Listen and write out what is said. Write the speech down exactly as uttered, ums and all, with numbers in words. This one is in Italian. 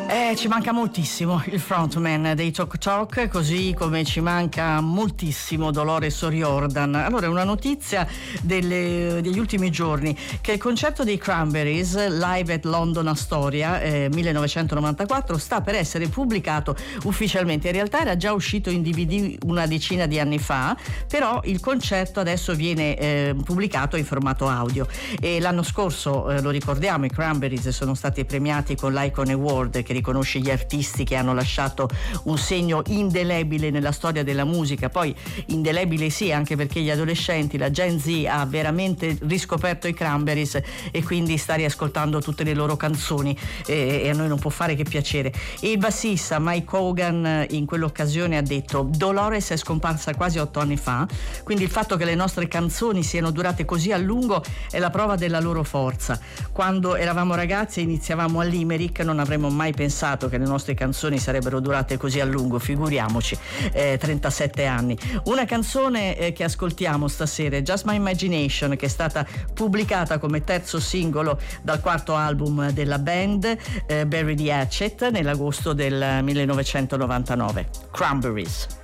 Eh, ci manca moltissimo il frontman dei Talk Talk, così come ci manca moltissimo Dolores O'Riordan. Allora, una notizia delle, degli ultimi giorni, che il concerto dei Cranberries live at London Astoria eh, millenovecentonovantaquattro sta per essere pubblicato ufficialmente. In realtà era già uscito in D V D una decina di anni fa, però il concerto adesso viene eh, pubblicato in formato audio. E l'anno scorso, eh, lo ricordiamo, i Cranberries sono stati premiati con l'Icon Award, che riconosce gli artisti che hanno lasciato un segno indelebile nella storia della musica. Poi indelebile sì, anche perché gli adolescenti, la Gen Z, ha veramente riscoperto i Cranberries e quindi sta riascoltando tutte le loro canzoni e, e a noi non può fare che piacere. E il bassista Mike Hogan in quell'occasione ha detto: Dolores è scomparsa quasi otto anni fa, quindi il fatto che le nostre canzoni siano durate così a lungo è la prova della loro forza. Quando eravamo ragazzi e iniziavamo a Limerick non avremmo mai pensato che le nostre canzoni sarebbero durate così a lungo, figuriamoci, eh, trentasette anni. Una canzone eh, che ascoltiamo stasera è Just My Imagination, che è stata pubblicata come terzo singolo dal quarto album della band, eh, Bury the Hatchet, nell'agosto del millenovecentonovantanove. Cranberries.